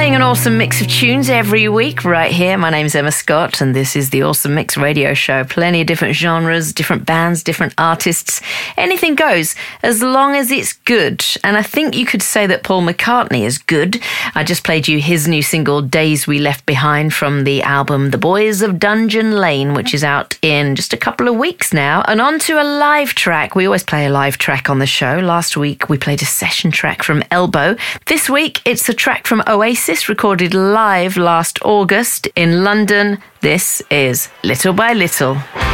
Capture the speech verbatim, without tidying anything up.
playing an awesome mix of tunes every week right here. My name's Emma Scott, and this is the Awesome Mix radio show. Plenty of different genres, different bands, different artists. Anything goes, as long as it's good. And I think you could say that Paul McCartney is good. I just played you his new single, Days We Left Behind, from the album The Boys of Dungeon Lane, which is out in just a couple of weeks now. And on to a live track. We always play a live track on the show. Last week, we played a session track from Elbow. This week, it's a track from Oasis, recorded live last August in London. This is Little by Little.